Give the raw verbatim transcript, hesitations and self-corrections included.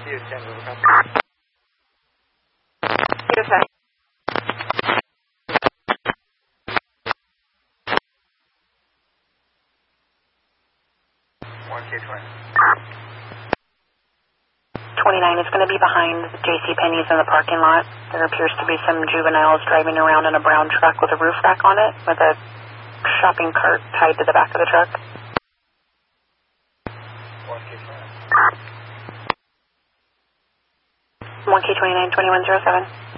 Houston, overcome. Houston. one K twenty. twenty-nine is going to be behind the JCPenney's in the parking lot. There appears to be some juveniles driving around in a brown truck with a roof rack on it with a shopping cart tied to the back of the truck. one K twenty. one K twenty-nine, twenty-one oh seven.